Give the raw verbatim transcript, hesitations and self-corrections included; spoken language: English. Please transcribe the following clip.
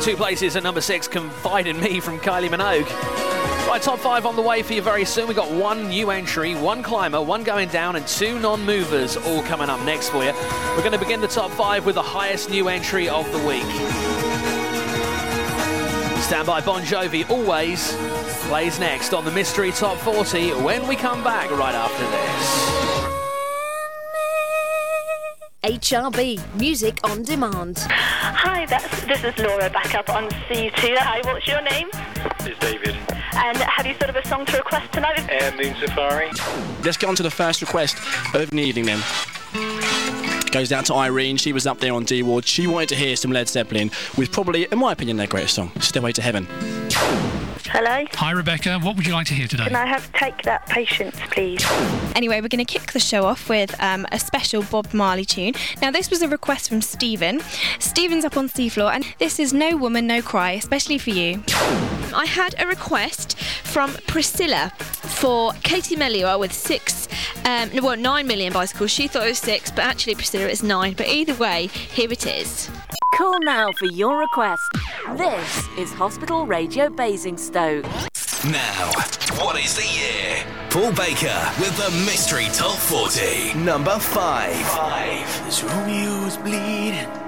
Down two places at number six, Confide in Me from Kylie Minogue. Right, top five on the way for you very soon. We've got one new entry, one climber, one going down, and two non-movers all coming up next for you. We're going to begin the top five with the highest new entry of the week. Stand by, Bon Jovi, Always, plays next on the Mystery Top forty when we come back right after this. H R B, Music on Demand. Hi, that's, this is Laura back up on C two. Hi, what's your name? It's David. And have you thought of a song to request tonight? Air Moon Safari. Let's get on to the first request of the evening then. Goes down to Irene. She was up there on D-Ward. She wanted to hear some Led Zeppelin with probably, in my opinion, their greatest song, Stairway to Heaven. Hello? Hi, Rebecca. What would you like to hear today? Can I have Take That Patience, please? Anyway, we're going to kick the show off with um, a special Bob Marley tune. Now, this was a request from Stephen. Stephen's up on Seafloor, and this is No Woman, No Cry, especially for you. I had a request from Priscilla for Katie Melua with six, um, well, nine million bicycles. She thought it was six, but actually, Priscilla, it's nine. But either way, here it is. Call now for your request. This is Hospital Radio Basingstoke. Now, what is the year? Paul Baker with the Mystery Top forty. Number five. Five. As Romeo was bleeding